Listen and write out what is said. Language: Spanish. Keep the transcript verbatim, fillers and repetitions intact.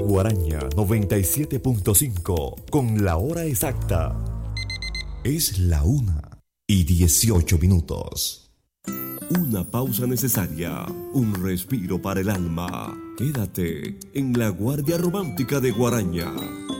Guaraña noventa y siete punto cinco con la hora exacta. Es la una y dieciocho minutos. Una pausa necesaria, un respiro para el alma. Quédate en la Guardia Romántica de Guaraña.